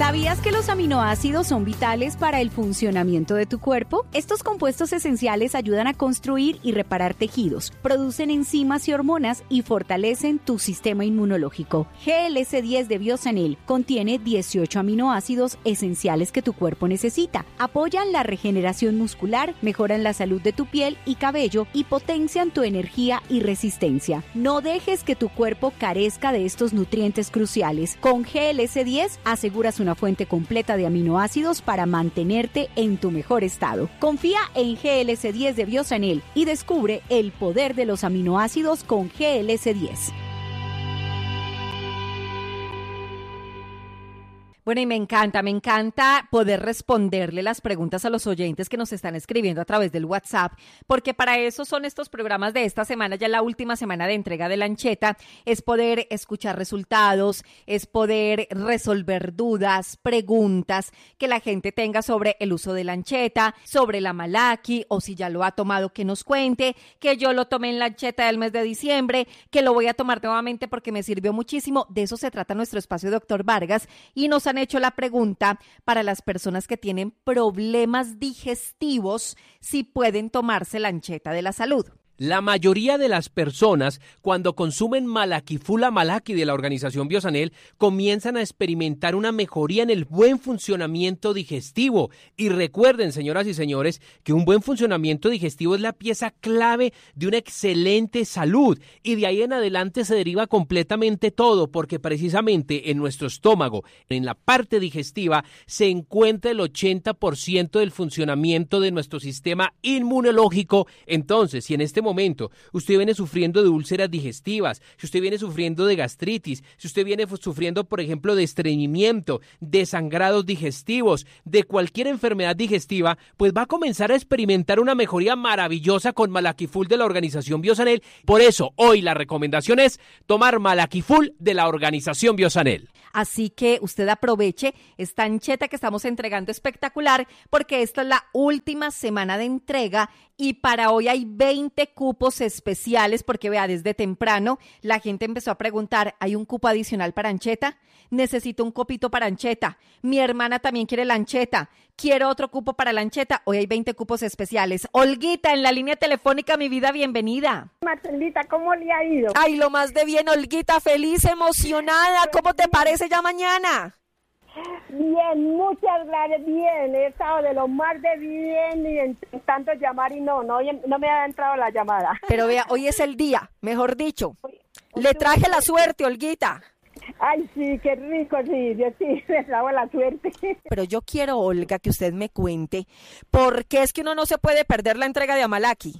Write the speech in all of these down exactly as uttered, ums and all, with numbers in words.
¿Sabías que los aminoácidos son vitales para el funcionamiento de tu cuerpo? Estos compuestos esenciales ayudan a construir y reparar tejidos, producen enzimas y hormonas y fortalecen tu sistema inmunológico. G L S diez de Biosanel contiene dieciocho aminoácidos esenciales que tu cuerpo necesita. Apoyan la regeneración muscular, mejoran la salud de tu piel y cabello y potencian tu energía y resistencia. No dejes que tu cuerpo carezca de estos nutrientes cruciales. Con G L S diez aseguras una fuente completa de aminoácidos para mantenerte en tu mejor estado. Confía en G L S diez de Biosanel y descubre el poder de los aminoácidos con G L S diez. Bueno, y me encanta, me encanta poder responderle las preguntas a los oyentes que nos están escribiendo a través del WhatsApp, porque para eso son estos programas de esta semana, ya la última semana de entrega de Lancheta, es poder escuchar resultados, es poder resolver dudas, preguntas que la gente tenga sobre el uso de Lancheta, sobre la Malaki, o si ya lo ha tomado, que nos cuente, que yo lo tomé en Lancheta del mes de diciembre, que lo voy a tomar nuevamente porque me sirvió muchísimo. De eso se trata nuestro espacio, doctor Vargas, y nos han hecho la pregunta para las personas que tienen problemas digestivos si pueden tomarse Lancheta de la salud. La mayoría de las personas, cuando consumen Malaki Full Malaki de la organización Biosanel, comienzan a experimentar una mejoría en el buen funcionamiento digestivo. Y recuerden, señoras y señores, que un buen funcionamiento digestivo es la pieza clave de una excelente salud. Y de ahí en adelante se deriva completamente todo, porque precisamente en nuestro estómago, en la parte digestiva, se encuentra el ochenta por ciento del funcionamiento de nuestro sistema inmunológico. Entonces, si en este momento momento usted viene sufriendo de úlceras digestivas, si usted viene sufriendo de gastritis, si usted viene sufriendo, por ejemplo, de estreñimiento, de sangrados digestivos, de cualquier enfermedad digestiva, pues va a comenzar a experimentar una mejoría maravillosa con Malaki Full de la organización Biosanel. Por eso, hoy la recomendación es tomar Malaki Full de la organización Biosanel. Así que usted aproveche esta Lancheta que estamos entregando espectacular, porque esta es la última semana de entrega y para hoy hay veinte cupos especiales, porque vea, desde temprano la gente empezó a preguntar, ¿hay un cupo adicional para Lancheta? Necesito un copito para Lancheta. Mi hermana también quiere Lancheta. Quiero otro cupo para Lancheta. Hoy hay veinte cupos especiales. Olguita, en la línea telefónica, mi vida, bienvenida. Marcelita, ¿cómo le ha ido? Ay, lo más de bien, Olguita, feliz, emocionada. ¿Cómo te parece ya mañana? Bien, muchas gracias, bien. He estado de lo más de bien y intentando llamar y no, no, no me ha entrado la llamada. Pero vea, hoy es el día, mejor dicho. Hoy, hoy le traje la suerte, Olguita. Ay, sí, qué rico, sí, yo sí, me trajo la suerte. Pero yo quiero, Olga, que usted me cuente, ¿por qué es que uno no se puede perder la entrega de Amalaki?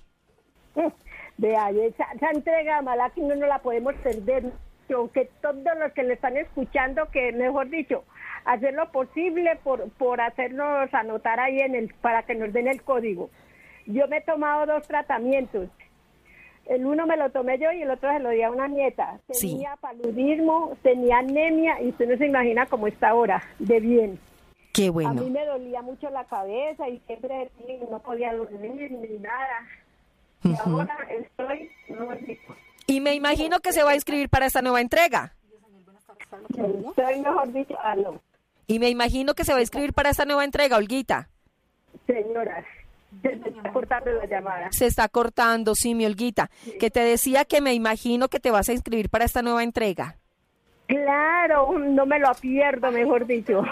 Vea, esa, esa entrega de Amalaki no nos la podemos perder, que todos los que le están escuchando, que mejor dicho, hacer lo posible por, por hacernos anotar ahí en el, para que nos den el código. Yo me he tomado dos tratamientos. El uno me lo tomé yo y el otro se lo di a una nieta. Tenía sí. paludismo, tenía anemia y usted no se imagina cómo está ahora, de bien. Qué bueno. A mí me dolía mucho la cabeza y siempre no podía dormir ni nada. Y uh-huh. ahora estoy muy rico. Y me imagino que se va a inscribir para esta nueva entrega. Estoy, mejor dicho, ah, no. Y me imagino que se va a inscribir para esta nueva entrega, Olguita. Señoras. Se está cortando la llamada. Se está cortando, sí, mi Olguita. Sí. Que te decía que me imagino que te vas a inscribir para esta nueva entrega. Claro, no me lo pierdo, mejor dicho.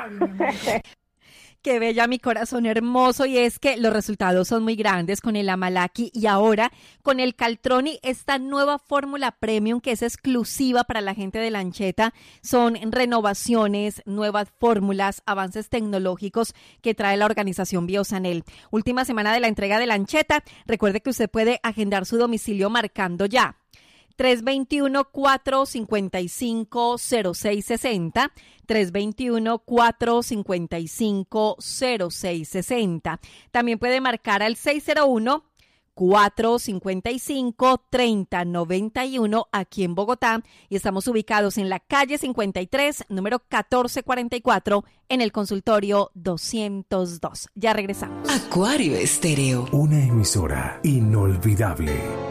Qué bella, mi corazón hermoso, y es que los resultados son muy grandes con el Amalaki y ahora con el Caltroni, esta nueva fórmula premium que es exclusiva para la gente de Lancheta. Son renovaciones, nuevas fórmulas, avances tecnológicos que trae la organización Biosanel. Última semana de la entrega de Lancheta. Recuerde que usted puede agendar su domicilio marcando ya tres dos uno, cuatro cinco cinco, cero seis seis cero, tres dos uno, cuatro cinco cinco, cero seis seis cero. También puede marcar al seis cero uno, cuatro cinco cinco, tres cero nueve uno aquí en Bogotá y estamos ubicados en la calle cincuenta y tres, número catorce cuarenta y cuatro, en el consultorio doscientos dos. Ya regresamos. Acuario Estéreo. Una emisora inolvidable.